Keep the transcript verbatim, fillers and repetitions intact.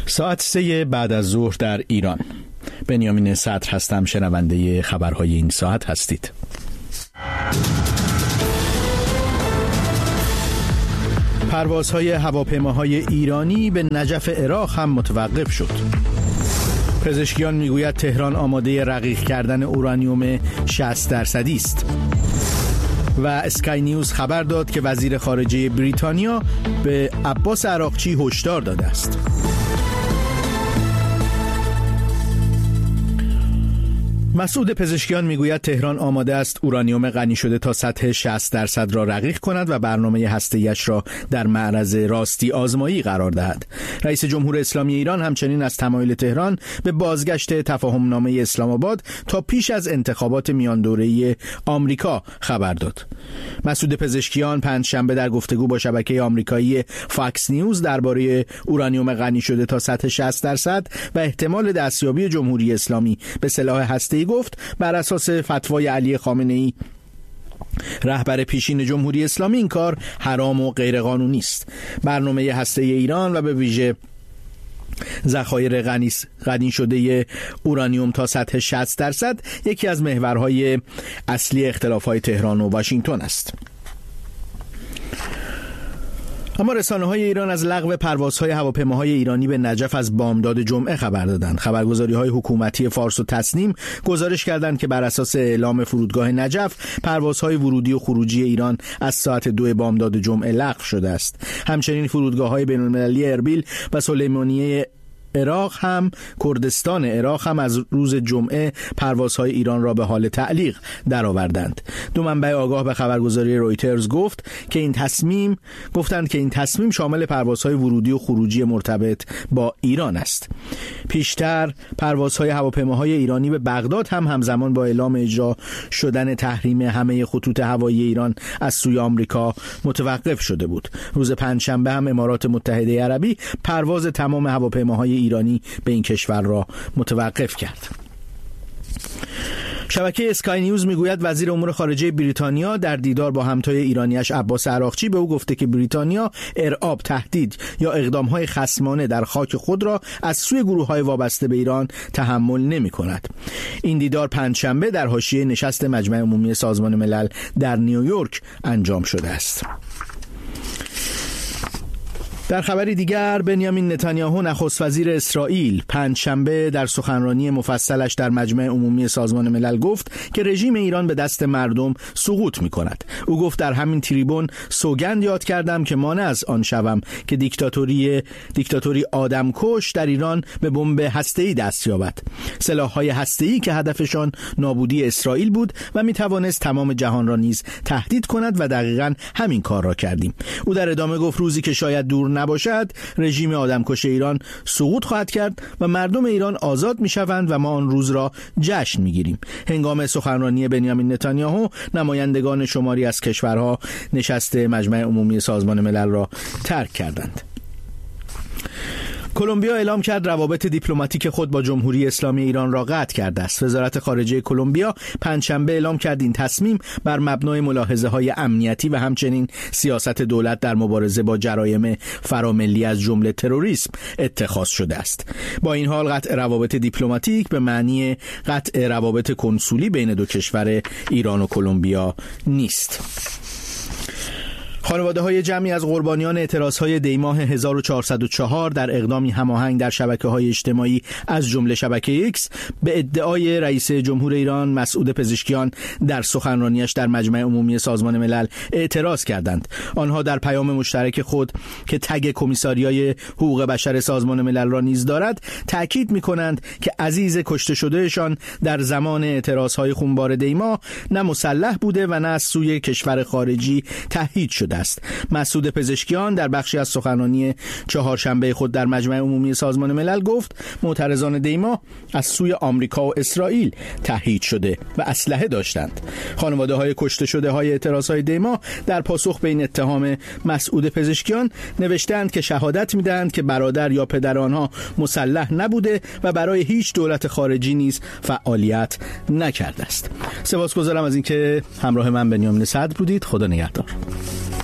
ساعت سه بعد از ظهر در ایران. بنیامین صدر هستم، شنونده خبرهای این ساعت هستید. پروازهای هواپیماهای ایرانی به نجف عراق هم متوقف شد. پزشکیان میگوید تهران آماده رقیق کردن اورانیوم شصت درصدی است. و اسکای نیوز خبر داد که وزیر خارجه بریتانیا به عباس عراقچی هشدار داده است. مسعود پزشکیان میگوید تهران آماده است اورانیوم غنی شده تا سطح شصت درصد را رقیق کند و برنامه هسته‌ایش را در معرض راستی آزمایی قرار دهد. رئیس جمهور اسلامی ایران همچنین از تمایل تهران به بازگشت تفاهم نامه اسلام آباد تا پیش از انتخابات میان دوره‌ای آمریکا خبر داد. مسعود پزشکیان پنجشنبه در گفتگو با شبکه آمریکایی فاکس نیوز درباره اورانیوم غنی شده تا سطح شصت درصد و احتمال دستیابی جمهوری اسلامی به سلاح هسته‌ای گفت بر اساس فتوای علی خامنه‌ای رهبر پیشین جمهوری اسلامی این کار حرام و غیرقانونی است. برنامه هسته‌ای ایران و به ویژه ذخایر غنی غنی شده اورانیوم تا سطح شصت درصد یکی از محورهای اصلی اختلافات تهران و واشنگتن است. اما رسانه‌های ایران از لغو پروازهای هواپیماهای ایرانی به نجف از بامداد جمعه خبر دادند. خبرگزاری‌های حکومتی فارس و تسنیم گزارش کردند که بر اساس اعلام فرودگاه نجف پروازهای ورودی و خروجی ایران از ساعت دو بامداد جمعه لغو شده است. همچنین فرودگاه‌های بین‌المللی اربیل و سلیمانیه عراق هم کردستان عراق هم از روز جمعه پروازهای ایران را به حال تعلیق درآوردند. دو منبع آگاه به خبرگزاری رویترز گفت که این تصمیم گفتند که این تصمیم شامل پروازهای ورودی و خروجی مرتبط با ایران است. پیشتر پروازهای هواپیماهای ایرانی به بغداد هم همزمان با اعلام اجرا شدن تحریم همه خطوط هوایی ایران از سوی آمریکا متوقف شده بود. روز پنجشنبه هم امارات متحده عربی پرواز تمام هواپیماهای ایرانی به این کشور را متوقف کرد. شبکه اسکای نیوز میگوید وزیر امور خارجه بریتانیا در دیدار با همتای ایرانیش عباس عراقچی به او گفته که بریتانیا ارعاب، تهدید یا اقدام‌های خصمانه در خاک خود را از سوی گروه‌های وابسته به ایران تحمل نمی‌کند. این دیدار پنجشنبه در حاشیه نشست مجمع عمومی سازمان ملل در نیویورک انجام شده است. در خبری دیگر، بنیامین نتانیاهو نخست وزیر اسرائیل پنجشنبه در سخنرانی مفصلش در مجمع عمومی سازمان ملل گفت که رژیم ایران به دست مردم سقوط می‌کند. او گفت در همین تریبون سوگند یاد کردم که مانع از آن شوم که دیکتاتوری دیکتاتوری آدمکش در ایران به بمب هسته‌ای دست یابد. سلاح‌های هسته‌ای که هدفشان نابودی اسرائیل بود و می‌توانست تمام جهان را نیز تهدید کند و دقیقاً همین کار را کردیم. او در ادامه گفت روزی که شاید دور نباشد رژیم آدمکش ایران سقوط خواهد کرد و مردم ایران آزاد میشوند و ما آن روز را جشن میگیریم. هنگام سخنرانی بنیامین نتانیاهو نمایندگان شماری از کشورها نشست مجمع عمومی سازمان ملل را ترک کردند. کلمبیا اعلام کرد روابط دیپلماتیک خود با جمهوری اسلامی ایران را قطع کرده است. وزارت خارجه کلمبیا پنجشنبه اعلام کرد این تصمیم بر مبنای ملاحظه‌های امنیتی و همچنین سیاست دولت در مبارزه با جرایم فراملی از جمله تروریسم اتخاذ شده است. با این حال قطع روابط دیپلماتیک به معنی قطع روابط کنسولی بین دو کشور ایران و کلمبیا نیست. خانواده‌های جمعی از قربانیان اعتراض‌های دیماه هزار و چهارصد و چهار در اقدامی هماهنگ در شبکه‌های اجتماعی از جمله شبکه ایکس به ادعای رئیس جمهور ایران مسعود پزشکیان در سخنرانیش در مجمع عمومی سازمان ملل اعتراض کردند. آنها در پیام مشترک خود که تگ کمیساریای حقوق بشر سازمان ملل را نیز دارد تاکید می‌کنند که عزیز کشته شدهشان در زمان اعتراض‌های خونبار دیماه نه مسلح بوده و نه از سوی کشور خارجی تهدید شده است. مسعود پزشکیان در بخشی از سخنرانی چهارشنبه خود در مجمع عمومی سازمان ملل گفت معترضان دیما از سوی آمریکا و اسرائیل تهدید شده و اسلحه داشتند. خانواده‌های کشته شده های اعتراض‌های دیما در پاسخ به این اتهام مسعود پزشکیان نوشتند که شهادت می‌دهند که برادر یا پدر آنها مسلح نبوده و برای هیچ دولت خارجی نیز فعالیت نکرده است. سپاسگزارم از اینکه همراه من بنیامین صدر بودید. خدا نگهدار.